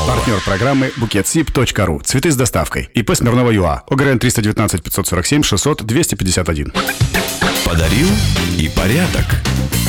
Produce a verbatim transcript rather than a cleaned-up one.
Партнер программы букетсиб точка ру. Цветы с доставкой. ИП Смирнова ЮА. ОГРН триста девятнадцать пятьсот сорок семь шестьсот двести пятьдесят один. Подарил и порядок.